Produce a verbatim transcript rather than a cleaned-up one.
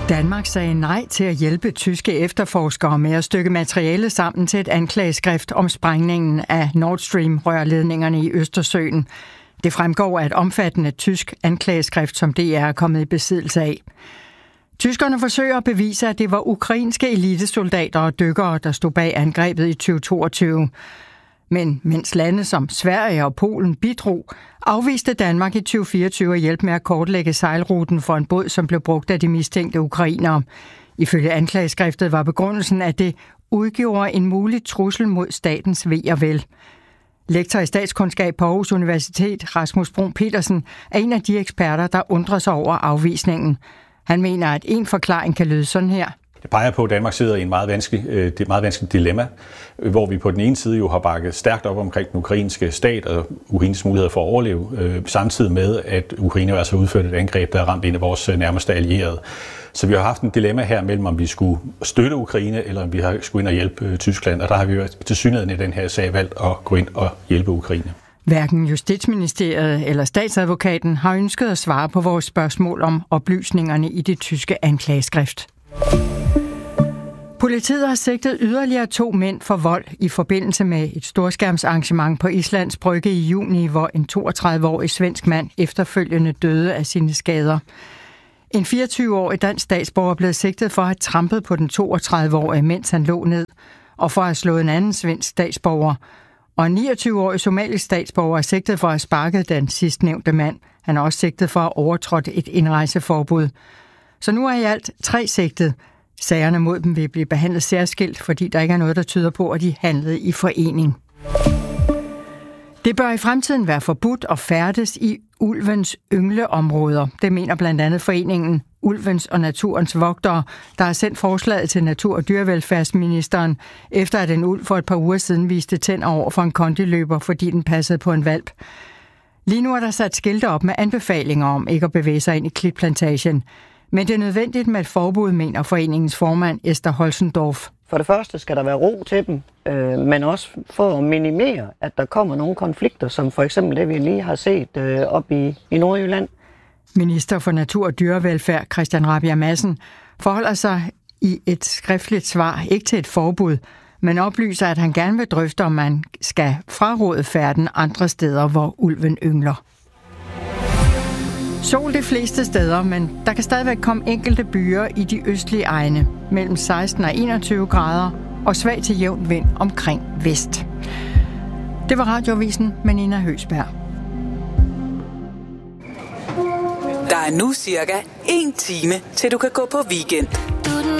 Danmark sagde nej til at hjælpe tyske efterforskere med at stykke materiale sammen til et anklageskrift om sprængningen af Nord Stream-rørledningerne i Østersøen. Det fremgår af et omfattende tysk anklageskrift, som D R er kommet i besiddelse af. Tyskerne forsøger at bevise, at det var ukrainske elitesoldater og dykkere, der stod bag angrebet i tyve toogtyve. Men mens lande som Sverige og Polen bidrog, afviste Danmark i tyve fireogtyve at hjælpe med at kortlægge sejlruten for en båd, som blev brugt af de mistænkte ukrainere. Ifølge anklageskriftet var begrundelsen, at det udgjorde en mulig trussel mod statens ve og vel. Lektor i statskundskab på Aarhus Universitet, Rasmus Bruun Petersen, er en af de eksperter, der undrer sig over afvisningen. Han mener, at en forklaring kan lyde sådan her. Det peger på, at Danmark sidder i en meget vanskelig, øh, et meget vanskeligt dilemma, hvor vi på den ene side jo har bakket stærkt op omkring den ukrainske stat og Ukraines muligheder for at overleve, øh, samtidig med, at Ukraine altså har udført et angreb, der har ramt en af vores nærmeste allierede. Så vi har haft en dilemma her mellem, om vi skulle støtte Ukraine, eller om vi har skulle ind og hjælpe øh, Tyskland, og der har vi jo tilsyneladende i den her sag valgt at gå ind og hjælpe Ukraine. Hverken Justitsministeriet eller statsadvokaten har ønsket at svare på vores spørgsmål om oplysningerne i det tyske anklageskrift. Politiet har sigtet yderligere to mænd for vold i forbindelse med et storskærmsarrangement på Islands Brygge i juni, hvor en toogtredive-årig svensk mand efterfølgende døde af sine skader. En fireogtyve-årig dansk statsborger blev sigtet for at have trampet på den toogtredive-årige, mens han lå ned, og for at have slået en anden svensk statsborger. Og en niogtyve-årig somalisk statsborger er sigtet for at have sparket den sidstnævnte mand. Han er også sigtet for at have overtrådt et indrejseforbud. Så nu er i alt tre sigtet. Sagerne mod dem vil blive behandlet særskilt, fordi der ikke er noget, der tyder på, at de handlede i forening. Det bør i fremtiden være forbudt at færdes i ulvens yngleområder. Det mener blandt andet foreningen Ulvens og Naturens Vogtere, der har sendt forslaget til Natur- og Dyrevelfærdsministeren, efter at en ulv for et par uger siden viste tænder over for en kondiløber, fordi den passede på en hvalp. Lige nu er der sat skilte op med anbefalinger om ikke at bevæge sig ind i klitplantagen. Men det er nødvendigt med et forbud, mener foreningens formand Esther Holzendorf. For det første skal der være ro til dem, øh, men også for at minimere, at der kommer nogle konflikter, som for eksempel det, vi lige har set øh, op i, i Nordjylland. Minister for Natur- og Dyrevelfærd Christian Rabjerg Madsen forholder sig i et skriftligt svar ikke til et forbud, men oplyser, at han gerne vil drøfte, om man skal fraråde færden andre steder, hvor ulven yngler. Sol de fleste steder, men der kan stadigvæk komme enkelte byer i de østlige egne, mellem seksten og enogtyve grader, og svag til jævn vind omkring vest. Det var Radioavisen med Nina Høsberg. Der er nu cirka en time, til du kan gå på weekend.